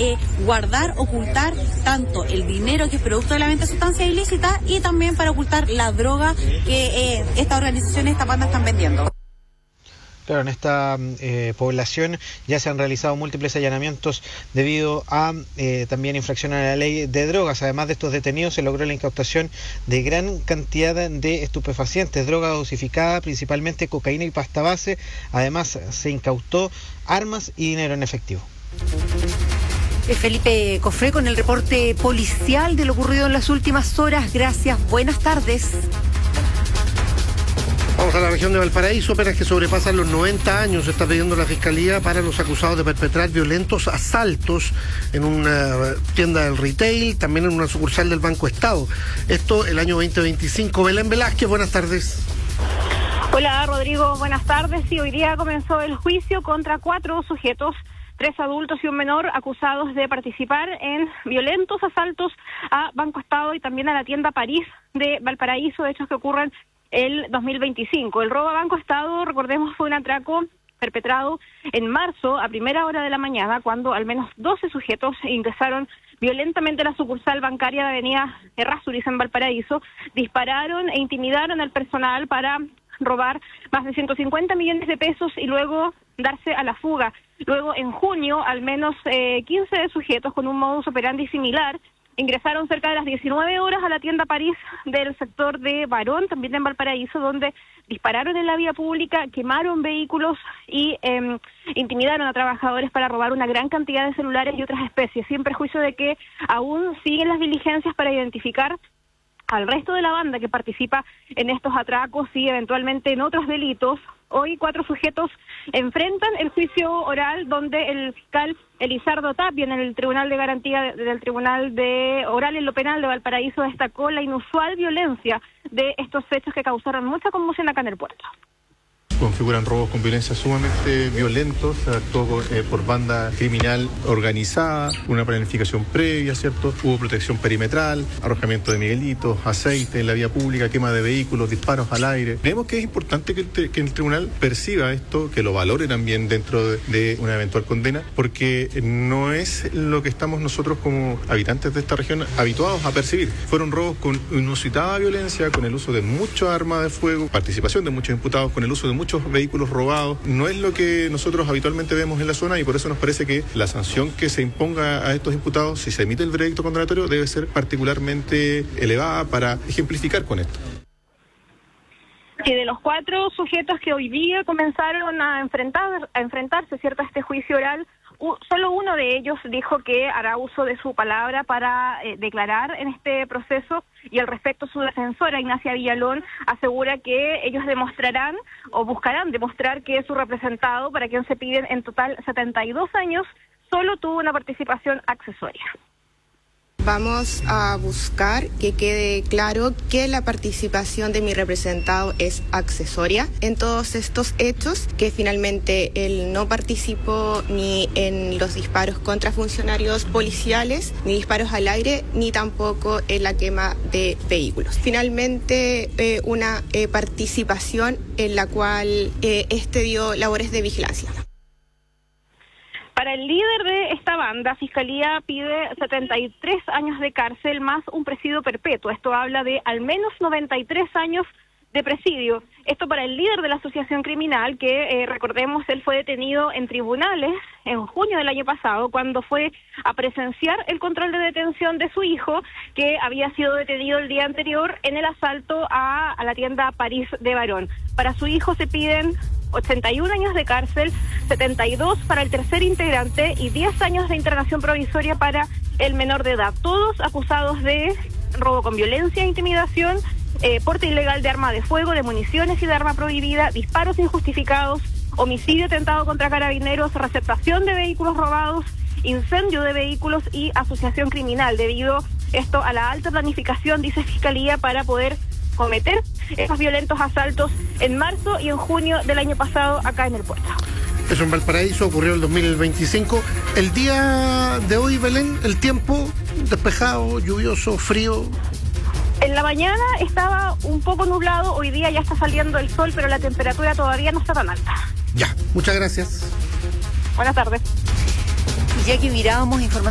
guardar, ocultar tanto el dinero que es producto de la venta de sustancias ilícitas y también para ocultar la droga que estas organizaciones, estas bandas están vendiendo. Claro, en esta población ya se han realizado múltiples allanamientos debido a también infracción a la ley de drogas. Además de estos detenidos, se logró la incautación de gran cantidad de estupefacientes, droga dosificada, principalmente cocaína y pasta base. Además, se incautó armas y dinero en efectivo. Felipe Cofré con el reporte policial de lo ocurrido en las últimas horas. Gracias, buenas tardes. Vamos a la región de Valparaíso, penas que sobrepasan los 90 años está pidiendo la Fiscalía para los acusados de perpetrar violentos asaltos en una tienda del retail, también en una sucursal del Banco Estado. Esto el año 2025. Belén Velázquez, buenas tardes. Hola Rodrigo, buenas tardes. Sí, hoy día comenzó el juicio contra 4 sujetos, 3 adultos y un menor, acusados de participar en violentos asaltos a Banco Estado y también a la tienda París de Valparaíso, hechos que ocurren el 2025. El robo a Banco Estado, recordemos, fue un atraco perpetrado en marzo a primera hora de la mañana, cuando al menos 12 sujetos ingresaron violentamente a la sucursal bancaria de Avenida Errázuriz en Valparaíso, dispararon e intimidaron al personal para robar más de 150 millones de pesos y luego darse a la fuga. Luego, en junio, al menos 15 sujetos con un modus operandi similar ingresaron cerca de las 19 horas a la tienda París del sector de Barón, también en Valparaíso, donde dispararon en la vía pública, quemaron vehículos y intimidaron a trabajadores para robar una gran cantidad de celulares y otras especies, sin perjuicio de que aún siguen las diligencias para identificar al resto de la banda que participa en estos atracos y eventualmente en otros delitos. Hoy 4 sujetos enfrentan el juicio oral, donde el fiscal Elizardo Tapia en el Tribunal de Garantía del Tribunal de Oral en lo Penal de Valparaíso destacó la inusual violencia de estos hechos que causaron mucha conmoción acá en el puerto. Configuran robos con violencia sumamente violentos, se actuó por banda criminal organizada, una planificación previa, ¿cierto? Hubo protección perimetral, arrojamiento de miguelitos, aceite en la vía pública, quema de vehículos, disparos al aire. Creemos que es importante que el tribunal perciba esto, que lo valore también dentro de una eventual condena, porque no es lo que estamos nosotros como habitantes de esta región habituados a percibir. Fueron robos con inusitada violencia, con el uso de muchas armas de fuego, participación de muchos imputados, con el uso de muchos vehículos robados. No es lo que nosotros habitualmente vemos en la zona y por eso nos parece que la sanción que se imponga a estos imputados, si se emite el veredicto condenatorio, debe ser particularmente elevada para ejemplificar con esto. Y de los 4 sujetos que hoy día comenzaron a enfrentarse, ¿cierto?, a este juicio oral, solo uno de ellos dijo que hará uso de su palabra para declarar en este proceso, y al respecto su defensora, Ignacia Villalón, asegura que ellos demostrarán o buscarán demostrar que su representado, para quien se piden en total 72 años, solo tuvo una participación accesoria. Vamos a buscar que quede claro que la participación de mi representado es accesoria en todos estos hechos, que finalmente él no participó ni en los disparos contra funcionarios policiales, ni disparos al aire, ni tampoco en la quema de vehículos. Finalmente, una participación en la cual dio labores de vigilancia. Para el líder de esta banda, Fiscalía pide 73 años de cárcel más un presidio perpetuo. Esto habla de al menos 93 años de presidio. Esto para el líder de la asociación criminal, que recordemos, él fue detenido en tribunales en junio del año pasado, cuando fue a presenciar el control de detención de su hijo, que había sido detenido el día anterior en el asalto a la tienda París de Barón. Para su hijo se piden 81 años de cárcel, 72 para el tercer integrante y 10 años de internación provisoria para el menor de edad. Todos acusados de robo con violencia e intimidación, porte ilegal de arma de fuego, de municiones y de arma prohibida, disparos injustificados, homicidio atentado contra carabineros, receptación de vehículos robados, incendio de vehículos y asociación criminal, debido esto a la alta planificación, dice Fiscalía, para poder cometer esos violentos asaltos en marzo y en junio del año pasado acá en el puerto. Eso en Valparaíso ocurrió el 2025. El día de hoy, Belén, el tiempo despejado, lluvioso, frío. En la mañana estaba un poco nublado, hoy día ya está saliendo el sol, pero la temperatura todavía no está tan alta. Ya, muchas gracias. Buenas tardes. Y ya que mirábamos información